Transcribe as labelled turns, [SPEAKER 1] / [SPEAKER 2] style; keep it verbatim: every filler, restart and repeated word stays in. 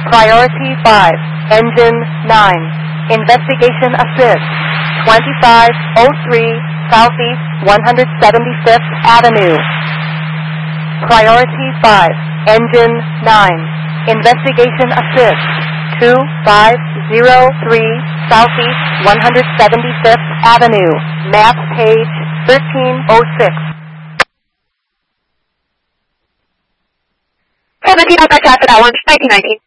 [SPEAKER 1] Priority five, Engine nine. Investigation Assist. twenty-five oh three Southeast one hundred seventy-fifth Avenue. Priority five, Engine nine. Investigation Assist. two five oh three Southeast one hundred seventy-fifth Avenue. Map page thirteen oh six.
[SPEAKER 2] seventeen Alpha Traffic at launch, nineteen nineteen.